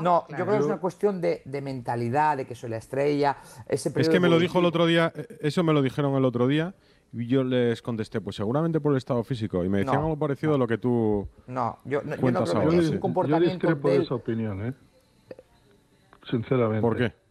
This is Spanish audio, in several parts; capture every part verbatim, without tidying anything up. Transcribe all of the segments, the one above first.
¿no? No, Claro. yo creo que es una cuestión de, de mentalidad, de que soy la estrella, ese Es periodo que me lo dijo el evolutivo. otro día, eh, eso me lo dijeron el otro día, y yo les contesté, pues seguramente por el estado físico. Y me decían No, algo parecido no. a lo que tú No, yo no, yo no cuentas creo que ahora, es sí. un Yo, yo comportamiento discrepo de del... esa opinión, ¿eh? Sinceramente. ¿Por qué?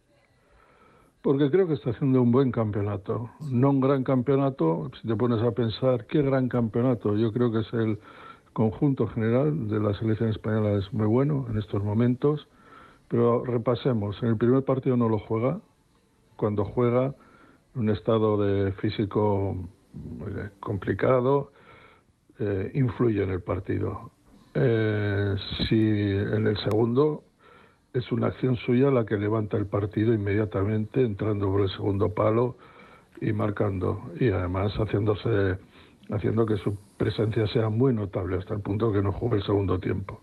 Porque creo que está haciendo un buen campeonato. No un gran campeonato, si te pones a pensar, ¿qué gran campeonato? Yo creo que es el conjunto general de la selección española, es muy bueno en estos momentos. Pero repasemos, en el primer partido no lo juega. Cuando juega, un estado de físico eh, complicado, eh, influye en el partido. Eh, si en el segundo es una acción suya la que levanta el partido inmediatamente, entrando por el segundo palo y marcando, y además haciéndose, haciendo que su presencia sea muy notable hasta el punto que no juegue el segundo tiempo.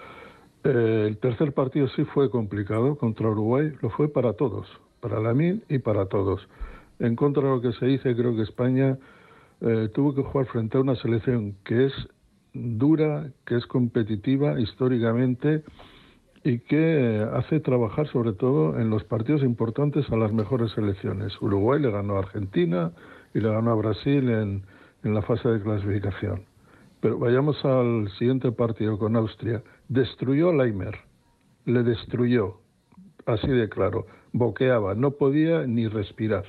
Eh, el tercer partido sí fue complicado contra Uruguay, lo fue para todos, para Lamine y para todos. En contra de lo que se dice, creo que España eh, tuvo que jugar frente a una selección que es dura, que es competitiva históricamente y que eh, hace trabajar sobre todo en los partidos importantes a las mejores selecciones. Uruguay le ganó a Argentina y le ganó a Brasil en, en la fase de clasificación. Pero vayamos al siguiente partido con Austria. Destruyó a Laimer, le destruyó, así de claro, boqueaba, no podía ni respirar.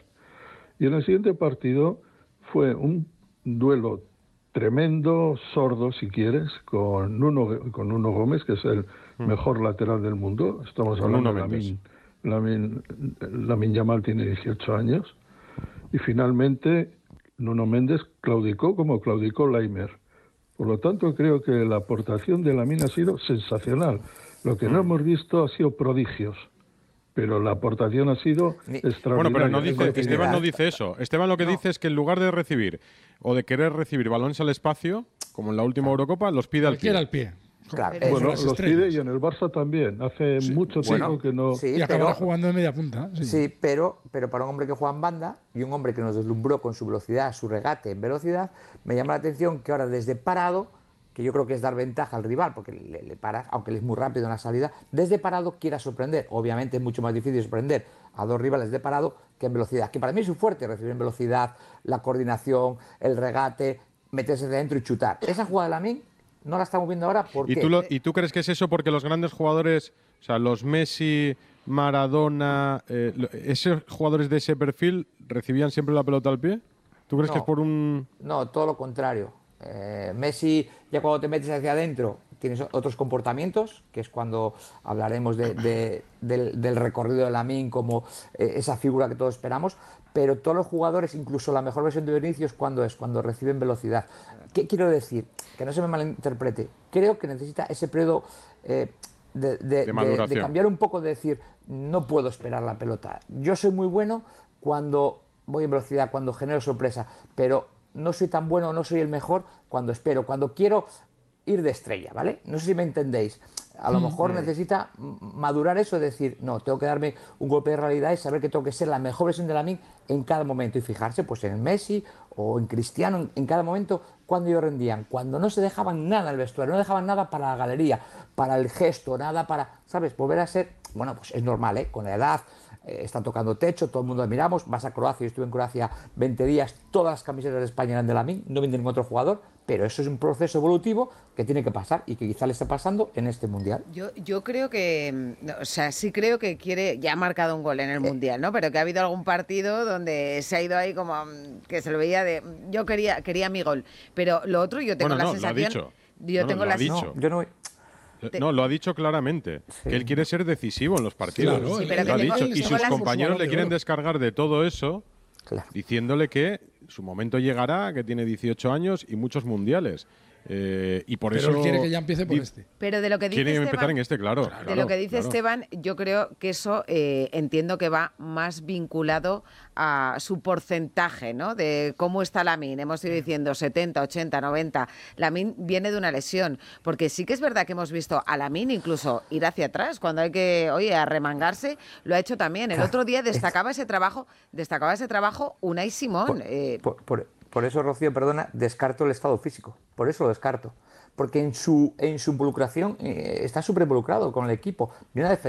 Y en el siguiente partido fue un duelo tremendo, sordo si quieres, con Nuno, con Nuno Gómez, que es el mm. mejor lateral del mundo. Estamos con hablando Nuno de Lamine, Lamine, Lamine Yamal tiene dieciocho años. Y finalmente Nuno Méndez claudicó como claudicó Laimer. Por lo tanto, creo que la aportación de Lamine ha sido sensacional. Lo que mm. no hemos visto ha sido prodigios. Pero la aportación ha sido Ni... extraordinaria. Bueno, pero no dice, Esteban no dice eso. Esteban lo que no. dice es que en lugar de recibir o de querer recibir balones al espacio, como en la última claro. Eurocopa, los pide al pie. al pie. Claro. Bueno, los pide y en el Barça también. Hace sí. mucho tiempo bueno, que no... Sí, y acabará jugando en media punta. Sí. sí, pero, pero para un hombre que juega en banda y un hombre que nos deslumbró con su velocidad, su regate en velocidad, me llama la atención que ahora desde parado, que yo creo que es dar ventaja al rival, porque le, le para, aunque él es muy rápido en la salida, desde parado quiera sorprender. Obviamente es mucho más difícil sorprender a dos rivales de parado que en velocidad, que para mí es su fuerte, recibir en velocidad, la coordinación, el regate, meterse dentro y chutar. Esa jugada de Lamine no la estamos viendo ahora porque... ¿Y tú, lo, ¿Y tú crees que es eso porque los grandes jugadores, o sea, los Messi, Maradona, eh, esos jugadores de ese perfil recibían siempre la pelota al pie? ¿Tú crees no, que es por un...? No, todo lo contrario. Eh, Messi, ya cuando te metes hacia adentro, tienes otros comportamientos, que es cuando hablaremos de, de, del, del recorrido de Lamine como eh, esa figura que todos esperamos, pero todos los jugadores, incluso la mejor versión de Vinicius, ¿cuándo es? Cuando reciben velocidad. ¿Qué quiero decir? Que no se me malinterprete. Creo que necesita ese periodo eh, de, de, de, de, de cambiar un poco, de decir, no puedo esperar la pelota. Yo soy muy bueno cuando voy en velocidad, cuando genero sorpresa, pero no soy tan bueno, no soy el mejor cuando espero, cuando quiero ir de estrella, ¿vale? No sé si me entendéis. A lo mejor mm. necesita madurar eso, de decir, no, tengo que darme un golpe de realidad y saber que tengo que ser la mejor versión de Lamine en cada momento y fijarse pues en Messi o en Cristiano, en, en cada momento, cuando ellos rendían, cuando no se dejaban nada en el vestuario, no dejaban nada para la galería, para el gesto, nada para, ¿sabes? Volver a ser, bueno, pues es normal, ¿eh? Con la edad, eh, está tocando techo, todo el mundo admiramos, vas a Croacia, yo estuve en Croacia veinte días, todas las camisetas de España eran de Lamine, no venden ningún otro jugador, pero eso es un proceso evolutivo que tiene que pasar y que quizá le está pasando en este Mundial. Yo, yo creo que, o sea, sí creo que quiere, ya ha marcado un gol en el eh. Mundial, ¿no? Pero que ha habido algún partido donde se ha ido ahí como que se lo veía de, yo quería, quería mi gol, pero lo otro yo tengo bueno, la no, sensación, lo ha dicho. yo no, tengo no, la lo ha dicho. No, yo no... No, lo ha dicho claramente, sí. que él quiere ser decisivo en los partidos. Claro, sí, pero lo ha tengo, dicho. Y sus compañeros le quieren descargar de todo eso, claro. diciéndole que su momento llegará, que tiene dieciocho años y muchos mundiales. Eh, y por pero eso él quiere que ya empiece por este. Pero de lo que dice quiere Esteban, empezar en este, claro. De claro, lo que dice claro. Esteban, yo creo que eso eh, entiendo que va más vinculado a su porcentaje, ¿no? De cómo está Lamine. Hemos ido diciendo setenta, ochenta, noventa. Lamine viene de una lesión, porque sí que es verdad que hemos visto a Lamine incluso ir hacia atrás cuando hay que, oye, arremangarse. Lo ha hecho también. El claro. otro día destacaba ese trabajo, destacaba ese trabajo Unai Simón. Por, eh, por, por, Por eso, Rocío, perdona, descarto el estado físico. Por eso lo descarto. Porque en su, en su involucración eh, está súper involucrado con el equipo. Viene a defender.